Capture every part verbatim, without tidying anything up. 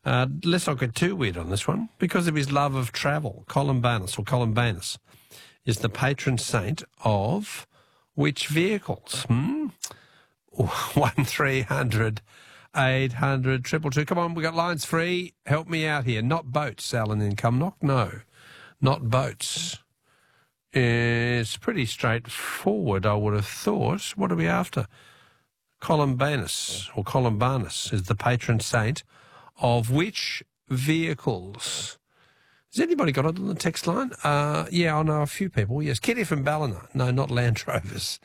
Uh, let's not get too weird on this one. Because of his love of travel, Columbanus or Columbanus is the patron saint of which vehicles? Hmm? One three hundred eight hundred triple two. Come on, we got lines free. Help me out here. Not boats, Alan in Cumnock. No, not boats. It's pretty straightforward, I would have thought. What are we after? Columbanus or Columbanus is the patron saint of which vehicles? Has anybody got it on the text line? Uh, yeah, I know a few people. Yes, Kitty from Ballina. No, not Land Rovers.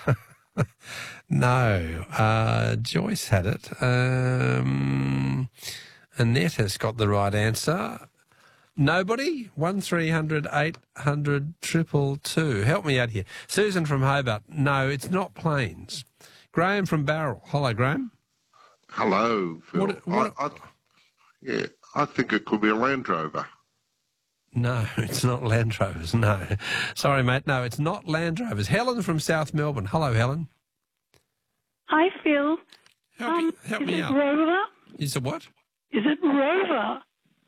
No. Uh, Joyce had it. Um, Annette has got the right answer. Nobody? One three hundred eight hundred triple two. Help me out here. Susan from Hobart. No, it's not planes. Graham from Barrel. Hello, Graham. Hello, Phil. What, what, I, I, yeah, I think it could be a Land Rover. No, it's not Land Rovers, no. Sorry, mate, no, it's not Land Rovers. Helen from South Melbourne. Hello, Helen. Hi, Phil. Help um, me, help is me it out. Rover? Is it what? Is it Rover?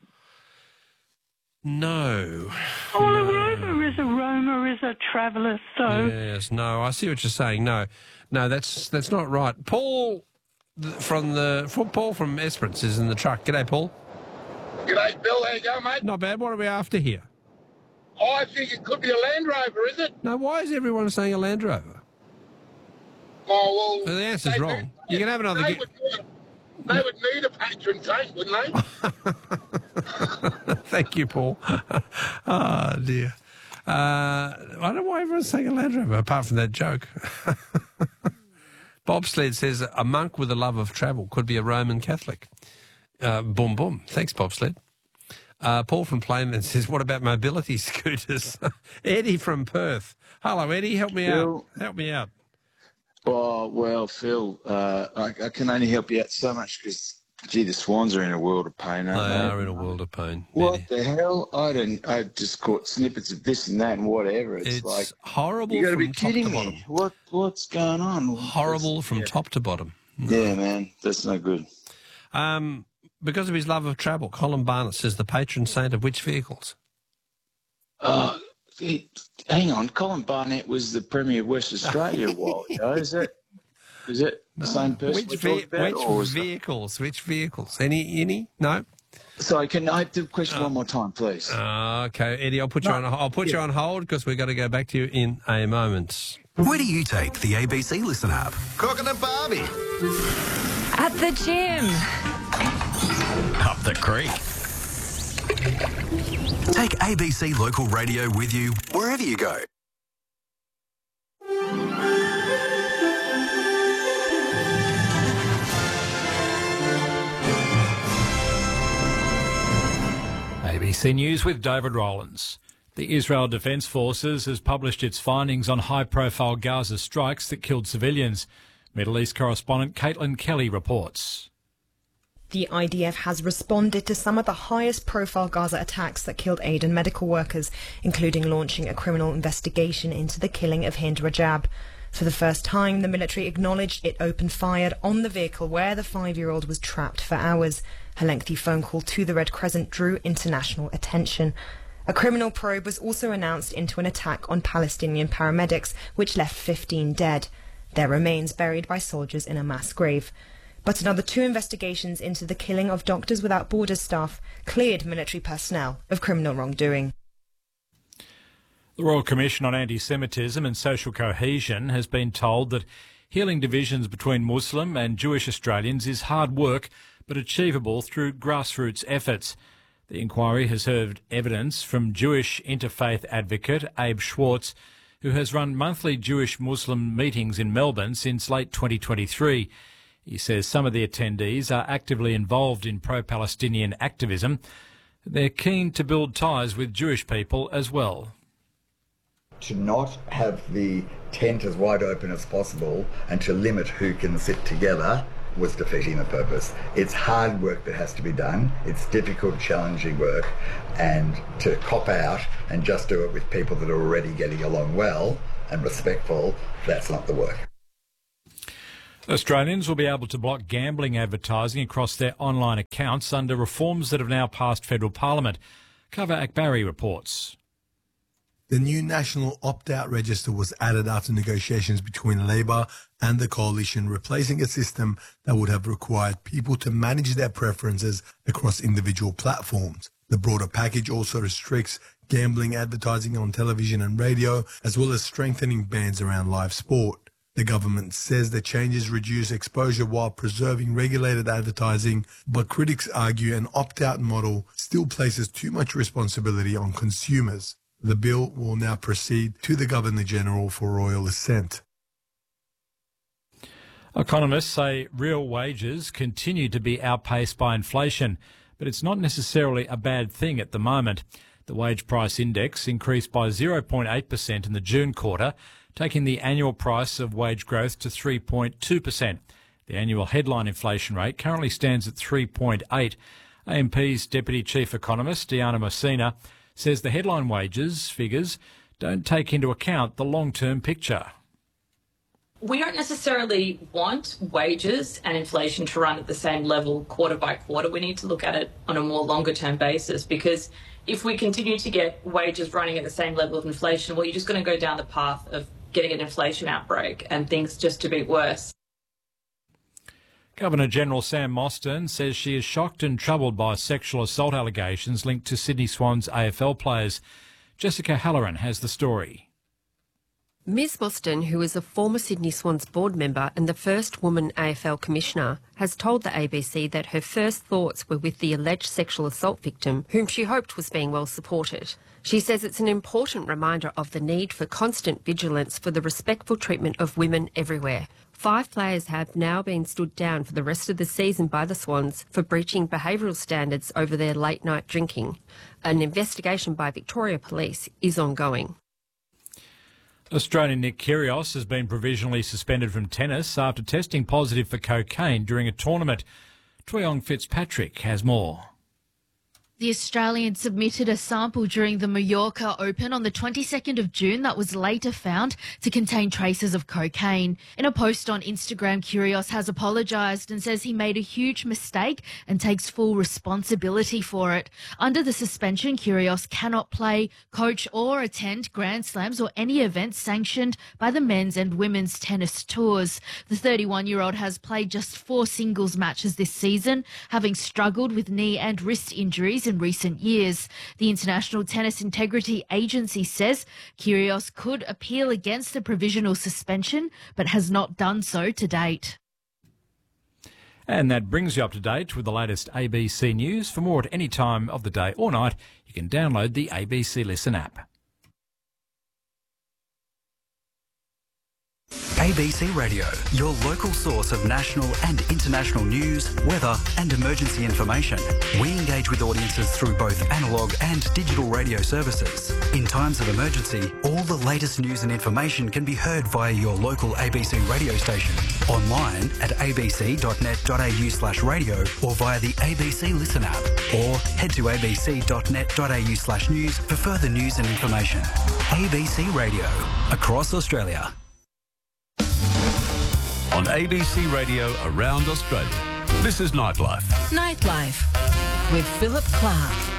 No. Oh, no. a Rover is a roamer, is a traveller, so... Yes, no, I see what you're saying. No, no, that's that's not right. Paul th- from the Paul from Esperance is in the truck. G'day, Paul. G'day, Bill. How you going, mate? Not bad. What are we after here? I think it could be a Land Rover, is it? No, why is everyone saying a Land Rover? Oh, well... Well, the answer's they- wrong. You can have another They, gi- would, they would need a patron saint, wouldn't they? Thank you, Paul. Oh, dear. Uh, I don't know why everyone's saying a Land Rover, apart from that joke. Bobsled says a monk with a love of travel could be a Roman Catholic. Uh, boom, boom. Thanks, Bobsled. Uh, Paul from Playman says, what about mobility scooters? Eddie from Perth. Hello, Eddie. Help me Phil. out. Help me out. Oh, well, Phil, uh, I, I can only help you out so much because, gee, the Swans are in a world of pain, They aren't they? are in a world of pain. What Eddie. the hell? I don't. I just caught snippets of this and that and whatever. It's, It's like horrible you got to from be top kidding to me. bottom. What what's going on? Horrible from yeah. top to bottom. Yeah, man, that's no good. Um, because of his love of travel, Colin Barnes is the patron saint of which vehicles? Oh, it, hang on. Colin Barnett was the Premier of West Australia a while ago. Is that is it the same person Which, we ve- talked about? which or was that- vehicles? Which vehicles? Any? Any? No. Sorry, can I have the question one more time, please? Uh, okay, Eddie, I'll put you No. on. I'll put you on hold because we've got to go back to you in a moment. Where do you take the A B C Listen app? Cooking a Barbie. At the gym. Up the creek. Take A B C Local Radio with you wherever you go. A B C News with David Rowlands. The Israel Defence Forces has published its findings on high-profile Gaza strikes that killed civilians. Middle East correspondent Caitlin Kelly reports. The I D F has responded to some of the highest-profile Gaza attacks that killed aid and medical workers, including launching a criminal investigation into the killing of Hind Rajab. For the first time, the military acknowledged it opened fire on the vehicle where the five-year-old was trapped for hours. Her lengthy phone call to the Red Crescent drew international attention. A criminal probe was also announced into an attack on Palestinian paramedics, which left fifteen dead. Their remains buried by soldiers in a mass grave. But another two investigations into the killing of Doctors Without Borders staff cleared military personnel of criminal wrongdoing. The Royal Commission on Anti-Semitism and Social Cohesion has been told that healing divisions between Muslim and Jewish Australians is hard work but achievable through grassroots efforts. The inquiry has heard evidence from Jewish interfaith advocate Abe Schwartz, who has run monthly Jewish-Muslim meetings in Melbourne since late twenty twenty-three. He says some of the attendees are actively involved in pro-Palestinian activism. They're keen to build ties with Jewish people as well. To not have the tent as wide open as possible and to limit who can sit together was defeating the purpose. It's hard work that has to be done. It's difficult, challenging work, and to cop out and just do it with people that are already getting along well and respectful, that's not the work. Australians will be able to block gambling advertising across their online accounts under reforms that have now passed federal parliament. Cover Akbari reports. The new national opt-out register was added after negotiations between Labor and the coalition, replacing a system that would have required people to manage their preferences across individual platforms. The broader package also restricts gambling advertising on television and radio, as well as strengthening bans around live sport. The government says the changes reduce exposure while preserving regulated advertising, but critics argue an opt-out model still places too much responsibility on consumers. The bill will now proceed to the Governor-General for royal assent. Economists say real wages continue to be outpaced by inflation, but it's not necessarily a bad thing at the moment. The wage price index increased by zero point eight percent in the June quarter, taking the annual price of wage growth to three point two percent. The annual headline inflation rate currently stands at three point eight. A M P's Deputy Chief Economist, Diana Messina, says the headline wages figures don't take into account the long-term picture. We don't necessarily want wages and inflation to run at the same level quarter by quarter. We need to look at it on a more longer-term basis, because if we continue to get wages running at the same level of inflation, well, you're just going to go down the path of getting an inflation outbreak and things just to be worse. Governor-General Sam Mostyn says she is shocked and troubled by sexual assault allegations linked to Sydney Swans A F L players. Jessica Halloran has the story. Miz Mostyn, who is a former Sydney Swans board member and the first woman A F L commissioner, has told the A B C that her first thoughts were with the alleged sexual assault victim, whom she hoped was being well supported. She says it's an important reminder of the need for constant vigilance for the respectful treatment of women everywhere. Five players have now been stood down for the rest of the season by the Swans for breaching behavioural standards over their late-night drinking. An investigation by Victoria Police is ongoing. Australian Nick Kyrgios has been provisionally suspended from tennis after testing positive for cocaine during a tournament. Tweong Fitzpatrick has more. The Australian submitted a sample during the Mallorca Open on the twenty-second of June that was later found to contain traces of cocaine. In a post on Instagram, Kyrgios has apologised and says he made a huge mistake and takes full responsibility for it. Under the suspension, Kyrgios cannot play, coach or attend Grand Slams or any events sanctioned by the men's and women's tennis tours. The thirty-one-year-old has played just four singles matches this season, having struggled with knee and wrist injuries in recent years. The International Tennis Integrity Agency says Kyrgios could appeal against the provisional suspension, but has not done so to date. And that brings you up to date with the latest A B C News. For more at any time of the day or night, you can download the A B C Listen app. A B C Radio, your local source of national and international news, weather and emergency information. We engage with audiences through both analogue and digital radio services. In times of emergency, all the latest news and information can be heard via your local A B C radio station, online at abc.net.au slash radio or via the A B C Listen app, or head to abc.net.au slash news for further news and information. A B C Radio, across Australia. On A B C Radio around Australia, this is Nightlife. Nightlife with Philip Clark.